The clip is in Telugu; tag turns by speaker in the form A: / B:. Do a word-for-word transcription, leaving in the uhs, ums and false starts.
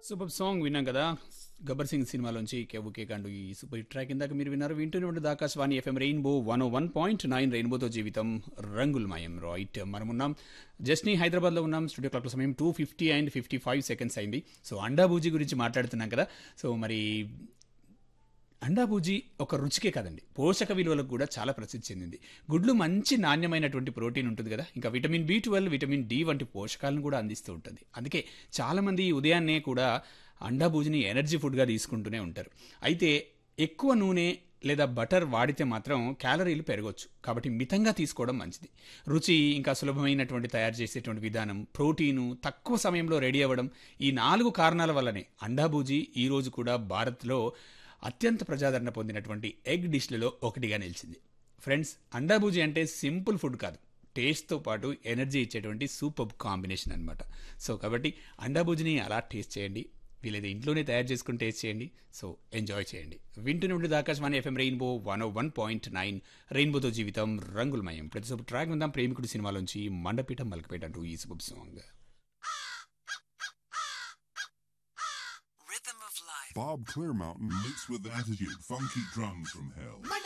A: సూపర్ సాంగ్ విన్నాం కదా. గబ్బర్ సింగ్ సినిమాలోంచి కేవుకే కండు ఈ సూపర్ హిట్ ట్రాక్ ఇందాక మీరు విన్నారు. వింటూనే ఉండదు ఆకాశవాణి ఎఫ్ఎం రెయిన్బో వన్ ఓ వన్ పాయింట్ నైన్ రెయిన్బోతో జీవితం రంగులమయం. రైట్, మనం ఉన్నాం జస్ట్ని హైదరాబాద్లో ఉన్నాం. స్టూడియో క్లాక్ సమయం two fifty and fifty five seconds అయింది. సో అండా బూజీ గురించి మాట్లాడుతున్నాం కదా. సో మరి అండా బూజీ ఒక రుచికే కాదండి, పోషక విలువలకు కూడా చాలా ప్రసిద్ధి చెందింది. గుడ్లు మంచి నాణ్యమైనటువంటి ప్రోటీన్ ఉంటుంది కదా, ఇంకా vitamin B twelve, vitamin D వంటి పోషకాలను కూడా అందిస్తూ ఉంటుంది. అందుకే చాలామంది ఉదయాన్నే కూడా అండా బూజిని ఎనర్జీ ఫుడ్గా తీసుకుంటూనే ఉంటారు. అయితే ఎక్కువ నూనె లేదా బటర్ వాడితే మాత్రం క్యాలరీలు పెరగవచ్చు. కాబట్టి మితంగా తీసుకోవడం మంచిది. రుచి, ఇంకా సులభమైనటువంటి తయారు చేసేటువంటి విధానం, ప్రోటీను తక్కువ సమయంలో రెడీ అవ్వడం, ఈ నాలుగు కారణాల వల్లనే అండా బూజీ ఈరోజు కూడా భారత్లో అత్యంత ప్రజాదరణ పొందినటువంటి ఎగ్ డిష్లలో ఒకటిగా నిలిచింది. ఫ్రెండ్స్, అండా బూజీ అంటే సింపుల్ ఫుడ్ కాదు, టేస్ట్తో పాటు ఎనర్జీ ఇచ్చేటువంటి సూపర్ కాంబినేషన్ అనమాట. సో కాబట్టి అండా బూజీని అలా టేస్ట్ చేయండి, వీలైతే ఇంట్లోనే తయారు చేసుకుని టేస్ట్ చేయండి. సో ఎంజాయ్ చేయండి. వింటూనే ఉండేది ఆకాశవాణి ఎఫ్ఎం రెయిన్బో వన్ ఓ వన్ పాయింట్ నైన్ రెయిన్బోతో జీవితం రంగులమయం. ప్రతి సూపర్ ట్రాక్ ఉందాం ప్రేమికుడు సినిమాలోంచి మండపీఠం మలకపేట అంటూ ఈ super song.
B: Bob Clearmountain mixed with attitude, funky drums from hell.